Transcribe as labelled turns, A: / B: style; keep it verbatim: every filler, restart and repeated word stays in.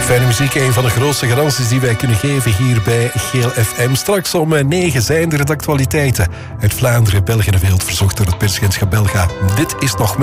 A: Fijne muziek, een van de grootste garanties die wij kunnen geven hier bij Geel F M. Straks om negen zijn er de actualiteiten uit Vlaanderen, België en de wereld, verzocht door het persagentschap Belga. Dit is nog meer.